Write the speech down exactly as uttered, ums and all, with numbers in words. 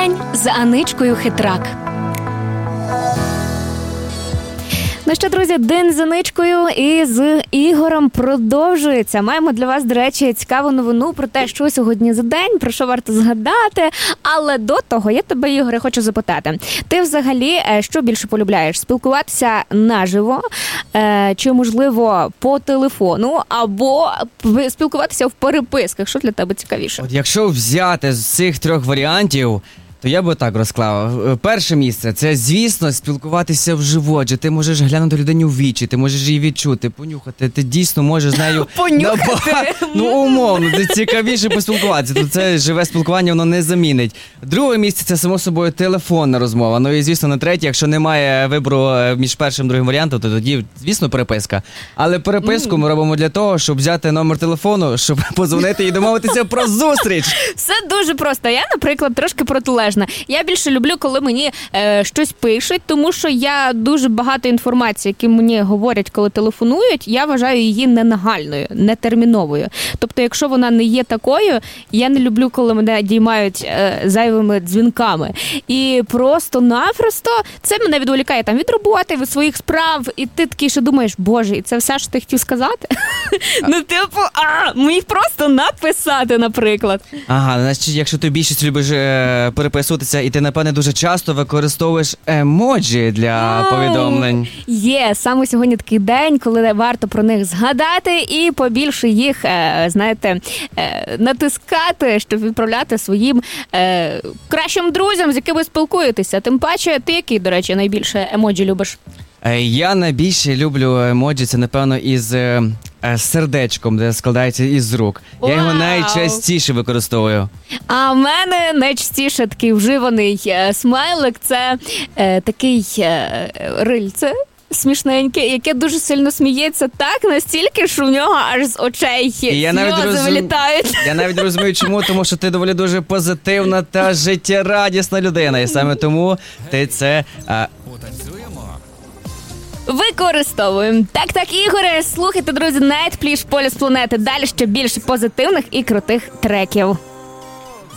День з Аничкою Хитрак. Ну що, друзі, День з Аничкою і з Ігорем продовжується. Маємо для вас, до речі, цікаву новину про те, що сьогодні за день, про що варто згадати. Але до того я тебе, Ігоре, хочу запитати. Ти взагалі що більше полюбляєш? Спілкуватися наживо, чи, можливо, по телефону, або спілкуватися в переписках? Що для тебе цікавіше? От якщо взяти з цих трьох варіантів, то я би так розклав. Перше місце – це, звісно, спілкуватися вживу, адже ти можеш глянути людині в вічі, ти можеш її відчути, понюхати, ти дійсно можеш з нею... Понюхати? Ну, умовно, це цікавіше поспілкуватися, то це живе спілкування, воно не замінить. Друге місце – це, само собою, телефонна розмова. Ну і, звісно, на третє, якщо немає вибору між першим і другим варіантом, то тоді, звісно, переписка. Але переписку ми робимо для того, щоб взяти номер телефону, щоб подзвонити і домовитися про зустріч. Все дуже просто. Я, наприклад, трошки протилежна. Я більше люблю, коли мені е, щось пишуть, тому що я дуже багато інформації, які мені говорять, коли телефонують, я вважаю її ненагальною, нетерміновою. Тобто, якщо вона не є такою, я не люблю, коли мене діймають е, зайвими дзвінками. І просто-напросто це мене відволікає там від роботи, від своїх справ, і ти такий, що думаєш, боже, і це все, що ти хотів сказати? Ну, типу, а, міг просто написати, наприклад. Ага, значить, якщо ти більшість любиш е, переписуватися, і ти, напевне, дуже часто використовуєш емоджі для повідомлень. Є, саме сьогодні такий день, коли варто про них згадати і побільше їх, е, знаєте, е, натискати, щоб відправляти своїм е, кращим друзям, з якими спілкуєтеся. Тим паче, ти який, до речі, найбільше емоджі любиш? Я найбільше люблю емоджі, це, напевно, із е, сердечком, де складається із рук. Я його Вау! найчастіше використовую. А в мене найчастіше такий вживаний е, смайлик, це е, такий е, рильце смішненьке, яке дуже сильно сміється так, настільки, що в нього аж з очей сльози розум... вилітають. Я навіть розумію, чому, тому що ти доволі дуже позитивна та життєрадісна людина, і саме тому ти це... А... Використовуємо. Так, так, Ігоре, слухайте, друзі, Nightplay, Полюс планети. Далі ще більше позитивних і крутих треків.